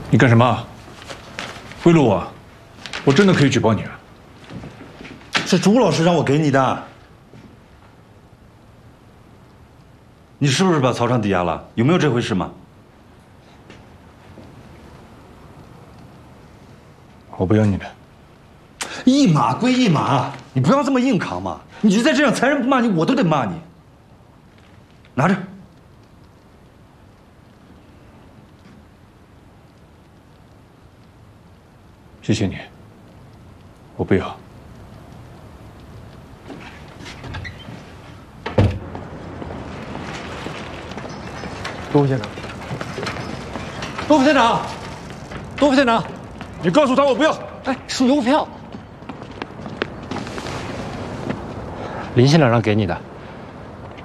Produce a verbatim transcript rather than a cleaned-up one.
你干什么？贿赂我？我真的可以举报你啊！ 是朱老师让我给你的。你是不是把曹畅抵押了？有没有这回事吗？ 我不要你的。 一码归一码，你不要这么硬扛嘛！你就再这样，财人不骂你，我都得骂你。拿着。 谢谢你，我不要。 多副县长，多副县长，多副县长， 你告诉他我不要。 哎，是邮票，林县长让给你的。